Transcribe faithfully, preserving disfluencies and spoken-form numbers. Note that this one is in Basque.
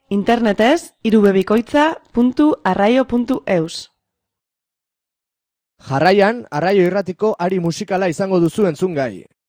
Internetez irubebikoitza puntu arraio puntu eus. Jarraian, Arraio Irratiko ari musikala izango duzu entzungai.